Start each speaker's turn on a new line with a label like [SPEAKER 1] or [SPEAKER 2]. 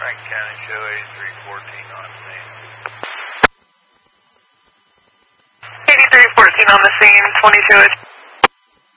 [SPEAKER 1] Rankin County Show 8314 on scene.
[SPEAKER 2] 8314 on the scene, 22 is...